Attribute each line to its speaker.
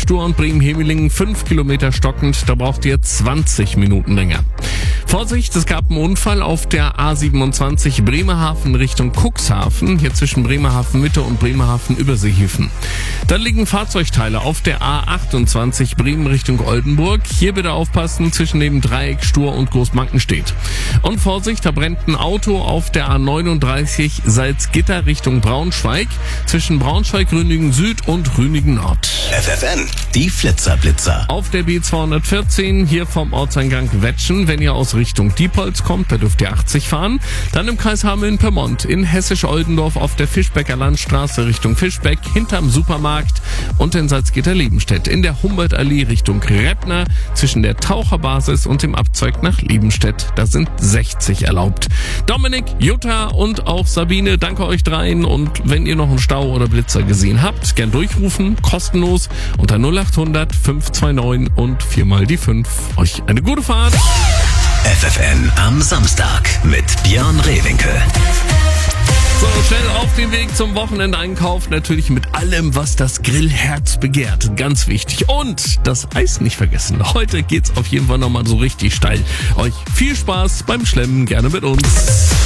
Speaker 1: Stur und Bremen-Hemelingen 5 Kilometer stockend, da braucht ihr 20 Minuten länger. Vorsicht, es gab einen Unfall auf der A27 Bremerhaven Richtung Cuxhaven, hier zwischen Bremerhaven Mitte und Bremerhaven Überseehäfen. Dann liegen Fahrzeugteile auf der A28 Bremen Richtung Oldenburg. Hier bitte aufpassen, zwischen dem Dreieck Stur und Großmankenstedt. Und Vorsicht, da brennt ein Auto auf der A39 Salzgitter Richtung Braunschweig, zwischen Braunschweig-Rünigen Süd und Rünigen Nord.
Speaker 2: FFN, die Flitzer.
Speaker 1: Auf der B214 hier vom Ortseingang Wetschen, wenn ihr aus Richtung Diepholz kommt, da dürft ihr 80 fahren. Dann im Kreis Hameln-Pyrmont in Hessisch-Oldendorf auf der Fischbecker Landstraße Richtung Fischbeck, hinterm Supermarkt und in Salzgitter-Liebenstedt in der Humboldt-Allee Richtung Reppner, zwischen der Taucherbasis und dem Abzweig nach Liebenstedt. Da sind 60 erlaubt. Dominik, Jutta und auch Sabine, danke euch dreien, und wenn ihr noch einen Stau oder Blitzer gesehen habt, gern durchrufen, kostenlos unter 0800 529 und 4 mal die 5. Euch eine gute Fahrt.
Speaker 2: FFN am Samstag mit Björn Rehwinkel.
Speaker 1: So, schnell auf den Weg zum Wochenendeinkauf. Natürlich mit allem, was das Grillherz begehrt. Ganz wichtig. Und das Eis nicht vergessen. Heute geht's auf jeden Fall nochmal so richtig steil. Euch viel Spaß beim Schlemmen, gerne mit uns.